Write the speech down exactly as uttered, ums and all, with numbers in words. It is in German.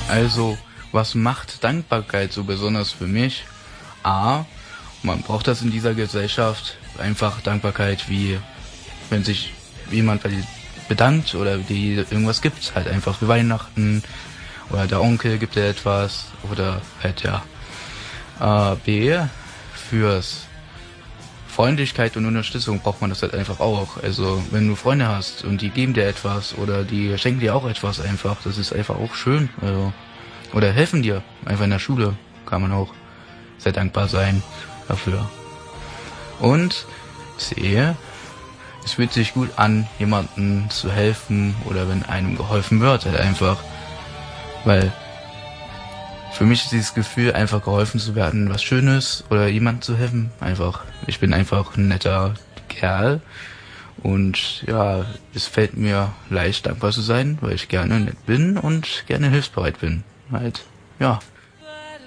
Also, was macht Dankbarkeit so besonders für mich? A, man braucht das in dieser Gesellschaft, einfach Dankbarkeit, wie wenn sich jemand bei dir bedankt oder die irgendwas gibt, halt einfach für Weihnachten oder der Onkel gibt dir etwas oder halt ja. Äh, B, fürs Freundlichkeit und Unterstützung braucht man das halt einfach auch. Also wenn du Freunde hast und die geben dir etwas oder die schenken dir auch etwas einfach, das ist einfach auch schön. Also, oder helfen dir, einfach in der Schule kann man auch sehr dankbar sein dafür. Und C, es fühlt sich gut an, jemandem zu helfen oder wenn einem geholfen wird, halt einfach. Weil für mich ist dieses Gefühl, einfach geholfen zu werden, was Schönes oder jemandem zu helfen, einfach. Ich bin einfach ein netter Kerl und ja, es fällt mir leicht, dankbar zu sein, weil ich gerne nett bin und gerne hilfsbereit bin. Halt, ja.